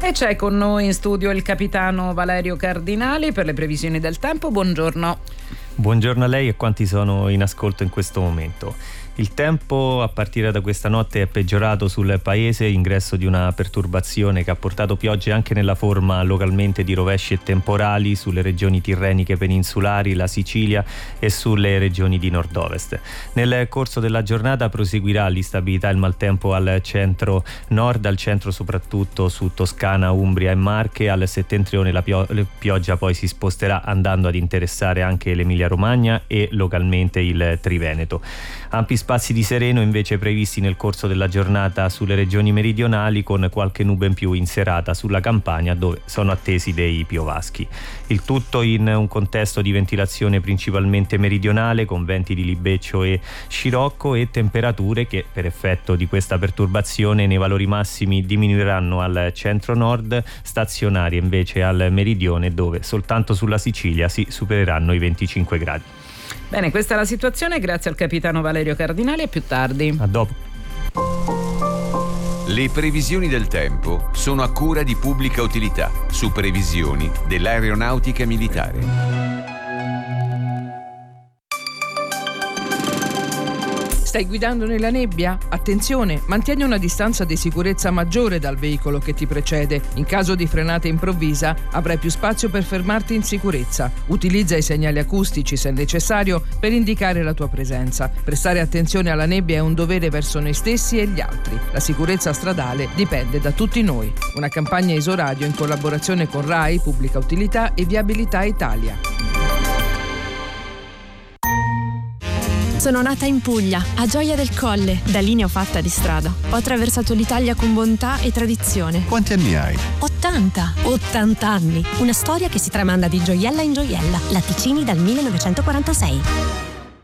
E c'è con noi in studio il capitano Valerio Cardinali per le previsioni del tempo. Buongiorno. Buongiorno a lei e quanti sono in ascolto in questo momento. Il tempo a partire da questa notte è peggiorato sul paese, ingresso di una perturbazione che ha portato piogge anche nella forma localmente di rovesci e temporali sulle regioni tirreniche peninsulari, la Sicilia e sulle regioni di nord-ovest. Nel corso della giornata proseguirà l'instabilità e il maltempo al centro-nord, al centro soprattutto su Toscana, Umbria e Marche. Al settentrione la pioggia poi si sposterà andando ad interessare anche l'Emilia-Romagna e localmente il Triveneto. Ampi spazi di sereno invece previsti nel corso della giornata sulle regioni meridionali, con qualche nube in più in serata sulla Campania, dove sono attesi dei piovaschi. Il tutto in un contesto di ventilazione principalmente meridionale, con venti di libeccio e scirocco e temperature che per effetto di questa perturbazione nei valori massimi diminuiranno al centro-nord, stazionarie invece al meridione, dove soltanto sulla Sicilia si supereranno i 25 gradi. Bene, questa è la situazione, grazie al capitano Valerio Cardinali, a più tardi. A dopo. Le previsioni del tempo sono a cura di Pubblica Utilità, su previsioni dell'Aeronautica Militare. Stai guidando nella nebbia? Attenzione, mantieni una distanza di sicurezza maggiore dal veicolo che ti precede. In caso di frenata improvvisa avrai più spazio per fermarti in sicurezza. Utilizza i segnali acustici se necessario per indicare la tua presenza. Prestare attenzione alla nebbia è un dovere verso noi stessi e gli altri. La sicurezza stradale dipende da tutti noi. Una campagna Isoradio in collaborazione con RAI, Pubblica Utilità e Viabilità Italia. Sono nata in Puglia, a Gioia del Colle, da lì ne ho fatta di strada. Ho attraversato l'Italia con bontà e tradizione. Quanti anni hai? 80 anni. Una storia che si tramanda di gioiella in gioiella. Latticini dal 1946.